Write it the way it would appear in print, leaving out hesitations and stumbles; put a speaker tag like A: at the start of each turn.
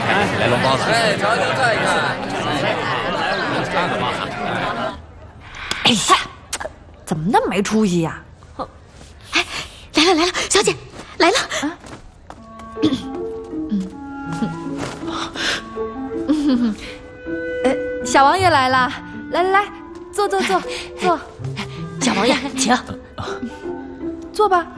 A: 来笼包子。
B: 哎，瞧瞧这个。
C: 哎呀，怎么那么没出息呀？
D: 哎，来了，小姐，来了。
C: 小王爷来了，来，坐。
D: 小王爷，请。
C: 坐吧。